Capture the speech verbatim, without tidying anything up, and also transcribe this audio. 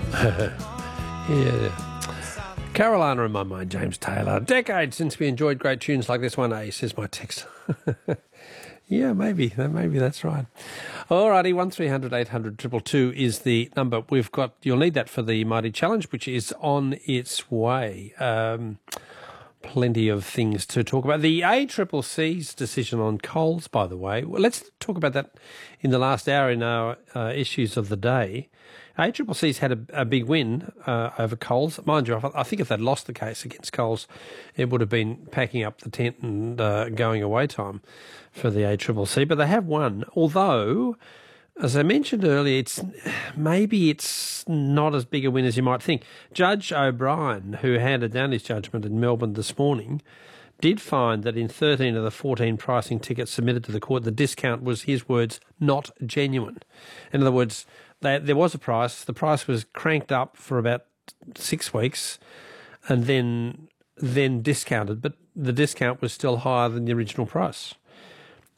Yeah. Carolina in my mind, James Taylor. Decades since we enjoyed great tunes like this one, eh, says my text. Yeah, maybe. Maybe that's right. Alrighty, one three hundred eight hundred two two two is the number. We've got, you'll need that for the Mighty Challenge, which is on its way. Um, plenty of things to talk about. The A C C C's decision on Coles, by the way. Well, let's talk about that in the last hour in our uh, issues of the day. A C C C's had a, a big win uh, over Coles. Mind you, I think if they'd lost the case against Coles, it would have been packing up the tent and uh, going away time for the A C C C. But they have won, although, as I mentioned earlier, it's maybe it's not as big a win as you might think. Judge O'Brien, who handed down his judgment in Melbourne this morning, did find that in thirteen of the fourteen pricing tickets submitted to the court, the discount was, his words, not genuine. In other words, they, there was a price. The price was cranked up for about six weeks and then then discounted, but the discount was still higher than the original price.